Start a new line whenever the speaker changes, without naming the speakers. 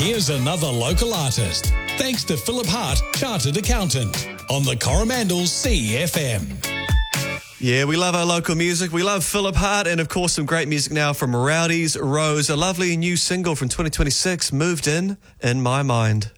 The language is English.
Here's another local artist. Thanks to Philip Hart, Chartered Accountant, on the Coromandel CFM.
Yeah, we love our local music. We love Philip Hart, and of course some great music now from Rowdy's Rose, a lovely new single from 2026, Moved In My Mind.